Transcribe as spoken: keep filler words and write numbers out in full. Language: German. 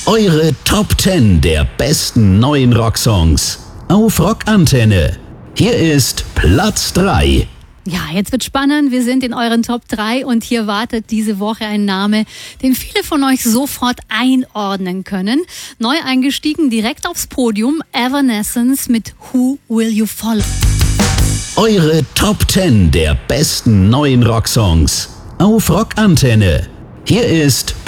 Eure Top zehn der besten neuen Rocksongs auf Rockantenne. Hier ist Platz drei. Ja, jetzt wird spannend. Wir sind in euren Top drei und hier wartet diese Woche ein Name, den viele von euch sofort einordnen können. Neu eingestiegen, direkt aufs Podium, Evanescence mit Who Will You Follow? Eure Top zehn der besten neuen Rocksongs auf Rockantenne. Hier ist